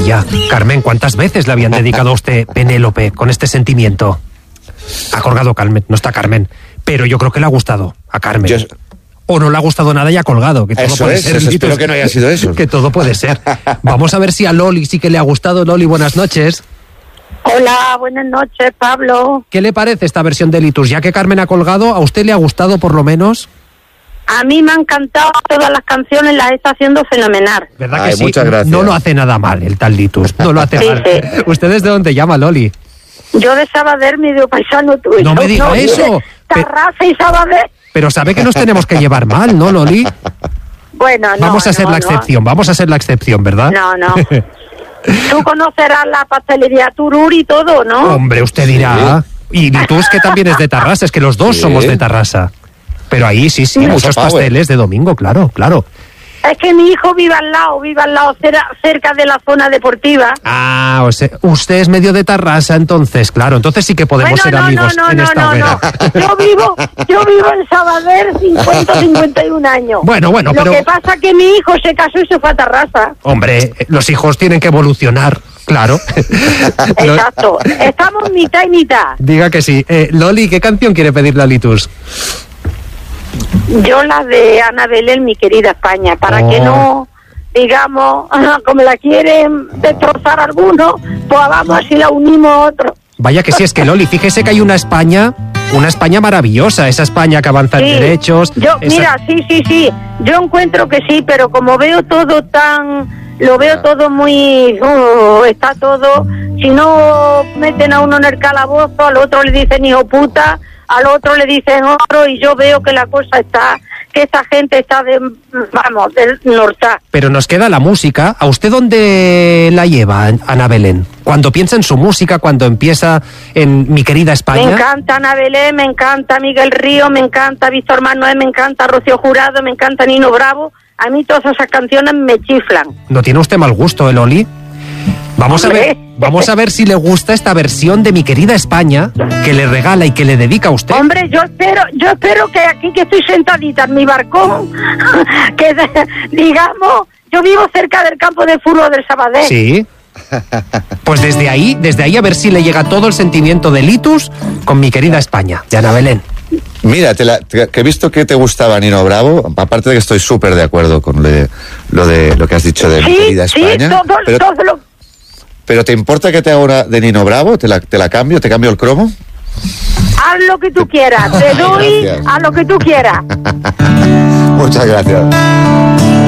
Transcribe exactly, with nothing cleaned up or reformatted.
maravilla. Carmen, ¿cuántas veces le habían dedicado a usted Penélope con este sentimiento? Ha colgado Carmen, no está Carmen, pero yo creo que le ha gustado a Carmen. Yo... O no le ha gustado nada y ha colgado. Que todo eso puede es, ser, eso espero que no haya sido eso. Que todo puede ser. Vamos a ver si a Loli sí que le ha gustado. Loli, buenas noches. Hola, buenas noches, Pablo. ¿Qué le parece esta versión de Litus? Ya que Carmen ha colgado, ¿a usted le ha gustado por lo menos? A mí me han encantado todas las canciones, las está haciendo fenomenal. ¿Verdad Ay, que sí? muchas gracias. No lo hace nada mal el tal Litus, no lo hace Sí, mal. sí. ¿Usted desde dónde llama, Loli? Yo de Sabader, medio paisano tuyo. No me diga eso. Tarrasa y Sabader. Pero sabe que nos tenemos que llevar mal, ¿no, Loli? Bueno, no. Vamos a ser no, la no. excepción, vamos a ser la excepción, ¿verdad? No, no. Tú conocerás la pastelería Turur y todo, ¿no? Hombre, usted dirá. Y Litus, que también es de Tarrasa, es que los dos Sí. somos de Tarrasa. Pero ahí sí, sí, Mucho muchos power. pasteles de domingo, claro, claro. Es que mi hijo vive al lado, vive al lado, cera- cerca de la zona deportiva. Ah, o sea, usted es medio de Tarrasa, entonces, claro, entonces sí que podemos Bueno, ser no, amigos no, no, en no, esta no, hoguera. no. Yo vivo, yo vivo en Sabader, cincuenta, cincuenta y un años. Bueno, bueno, Lo pero... que pasa es que mi hijo se casó y se fue a Tarrasa. Hombre, los hijos tienen que evolucionar, claro. Lo- Exacto. Estamos mitad y mitad. Diga que sí. Eh, Loli, ¿qué canción quiere pedirle a Litus? Yo la de Ana Belén, mi querida España, para Oh. que no, digamos, como la quieren destrozar algunos, pues vamos así la unimos a otro. Vaya que sí, es que Loli, fíjese que hay una España, una España maravillosa, esa España que avanza en Sí. derechos. Yo, esa- mira, sí, sí, sí, yo encuentro que sí, pero como veo todo tan, lo veo todo muy, uh, está todo, si no meten a uno en el calabozo, al otro le dicen hijo puta, al otro le dicen otro, y yo veo que la cosa está, que esta gente está de, vamos, del norte. Pero nos queda la música. ¿A usted dónde la lleva, Ana Belén? Cuando piensa en su música, cuando empieza en Mi querida España. Me encanta Ana Belén, me encanta Miguel Río, me encanta Víctor Manuel, me encanta Rocío Jurado, me encanta Nino Bravo. A mí todas esas canciones me chiflan. ¿No tiene usted mal gusto, eh, Loli? Vamos a ver, Hombre. vamos a ver si le gusta esta versión de Mi querida España que le regala y que le dedica a usted. Hombre, yo espero, yo espero que aquí que estoy sentadita en mi barcón, que de- digamos, yo vivo cerca del campo de fútbol del Sabadell. Sí. Pues desde ahí, desde ahí a ver si le llega todo el sentimiento de Litus con Mi querida España, de Ana Belén. Mira, te la- te- que he visto que te gustaba Nino Bravo, aparte de que estoy súper de acuerdo con lo de, lo de lo que has dicho de Mi Sí, querida sí, España. todo, pero, todo lo... pero ¿te importa que te haga una de Nino Bravo? ¿Te la, te la cambio? ¿Te cambio el cromo? Haz lo que tú quieras, te doy Gracias. a lo que tú quieras. Muchas gracias.